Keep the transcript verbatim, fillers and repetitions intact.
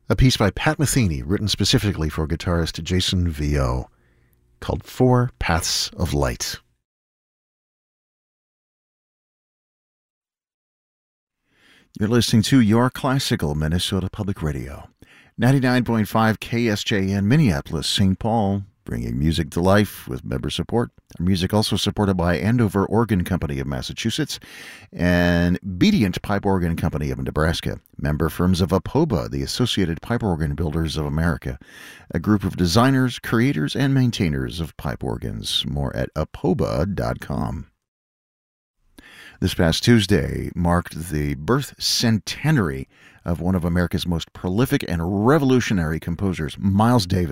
A piece by Pat Metheny, written specifically for guitarist Jason Vio, called Four Paths of Light. You're listening to Your Classical Minnesota Public Radio, ninety-nine point five K S J N, Minneapolis, Saint Paul, bringing music to life with member support. Our music also supported by Andover Organ Company of Massachusetts and Bedient Pipe Organ Company of Nebraska, member firms of APOBA, the Associated Pipe Organ Builders of America, a group of designers, creators, and maintainers of pipe organs. More at apoba dot com. This past Tuesday marked the birth centenary of one of America's most prolific and revolutionary composers, Miles Davis.